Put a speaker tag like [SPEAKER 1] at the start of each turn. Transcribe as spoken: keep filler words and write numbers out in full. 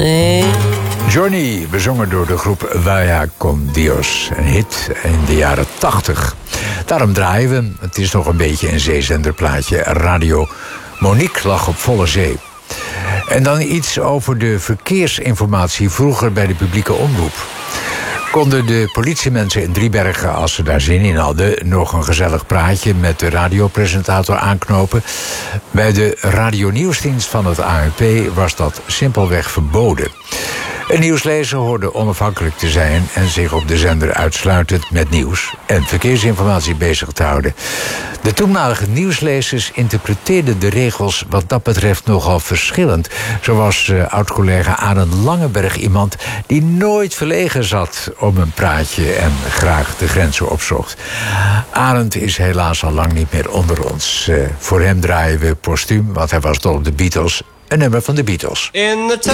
[SPEAKER 1] Johnny, bezongen door de groep Vaya con Dios. Een hit in de jaren tachtig. Daarom draaien we, het is nog een beetje een zeezenderplaatje, Radio Monique lag op volle zee. En dan iets over de verkeersinformatie vroeger bij de publieke omroep. Konden de politiemensen in Driebergen, als ze daar zin in hadden, nog een gezellig praatje met de radiopresentator aanknopen. Bij de radionieuwsdienst van het A N P was dat simpelweg verboden. Een nieuwslezer hoorde onafhankelijk te zijn en zich op de zender uitsluitend met nieuws en verkeersinformatie bezig te houden. De toenmalige nieuwslezers interpreteerden de regels wat dat betreft nogal verschillend. Zo was uh, oud-collega Arend Langeberg iemand die nooit verlegen zat om een praatje en graag de grenzen opzocht. Arend is helaas al lang niet meer onder ons. Uh, voor hem draaien we postuum, want hij was dol op de Beatles. Een nummer van de Beatles. In the